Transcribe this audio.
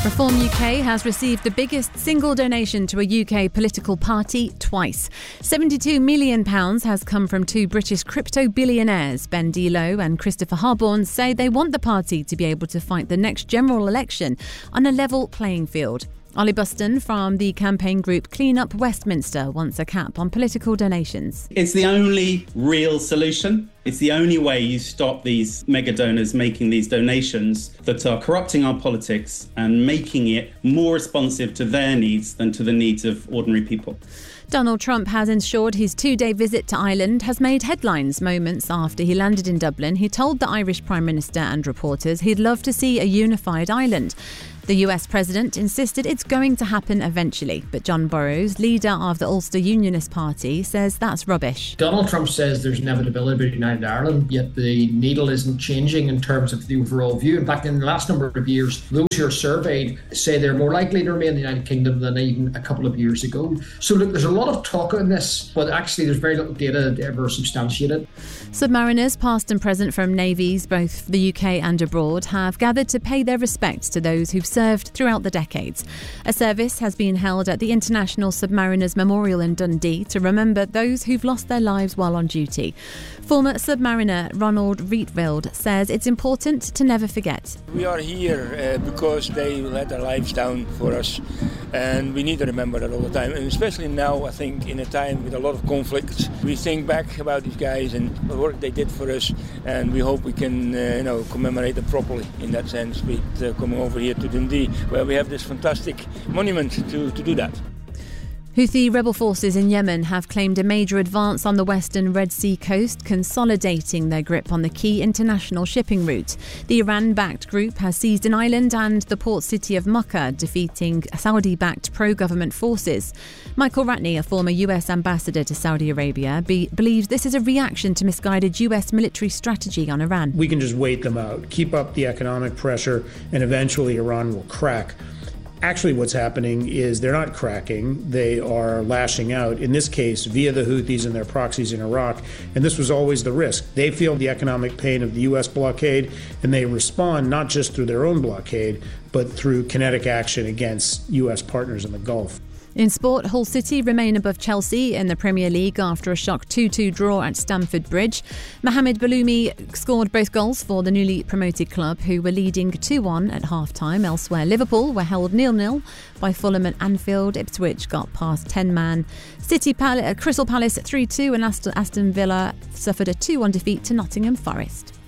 Reform UK has received the biggest single donation to a UK political party twice. £72 million has come from two British crypto billionaires. Ben Delo and Christopher Harborne say they want the party to be able to fight the next general election on a level playing field. Ollie Buston from the campaign group Clean Up Westminster wants a cap on political donations. It's the only real solution. It's the only way you stop these mega donors making these donations that are corrupting our politics and making it more responsive to their needs than to the needs of ordinary people. Donald Trump has ensured his two-day visit to Ireland has made headlines. Moments after he landed in Dublin, he told the Irish Prime Minister and reporters he'd love to see a unified Ireland. The US president insisted it's going to happen eventually, but John Burrows, leader of the Ulster Unionist Party, says that's rubbish. Donald Trump says there's inevitability of United Ireland, yet the needle isn't changing in terms of the overall view. In fact, in the last number of years, those who are surveyed say they're more likely to remain in the United Kingdom than even a couple of years ago. So look, there's a lot of talk on this, but actually there's very little data to ever substantiate it. Submariners, past and present from navies, both the UK and abroad, have gathered to pay their respects to those who've served throughout the decades. A service has been held at the International Submariners Memorial in Dundee to remember those who've lost their lives while on duty. Former submariner Ronald Rietveld says it's important to never forget. We are here because they let their lives down for us, and we need to remember that all the time, and especially now, I think, in a time with a lot of conflicts. We think back about these guys and the work they did for us, and we hope we can commemorate them properly in that sense with coming over here to Dundee, where we have this fantastic monument to do that. Houthi rebel forces in Yemen have claimed a major advance on the western Red Sea coast, consolidating their grip on the key international shipping route. The Iran-backed group has seized an island and the port city of Makkah, defeating Saudi-backed pro-government forces. Michael Ratney, a former US ambassador to Saudi Arabia, believes this is a reaction to misguided US military strategy on Iran. We can just wait them out, keep up the economic pressure, and eventually Iran will crack. Actually, what's happening is they're not cracking, they are lashing out, in this case, via the Houthis and their proxies in Iraq. And this was always the risk. They feel the economic pain of the U.S. blockade, and they respond not just through their own blockade, but through kinetic action against U.S. partners in the Gulf. In sport, Hull City remain above Chelsea in the Premier League after a shock 2-2 draw at Stamford Bridge. Mohamed Baloumi scored both goals for the newly promoted club, who were leading 2-1 at half-time. Elsewhere, Liverpool were held 0-0 by Fulham at Anfield. Ipswich got past 10-man Crystal Palace 3-2, and Aston Villa suffered a 2-1 defeat to Nottingham Forest.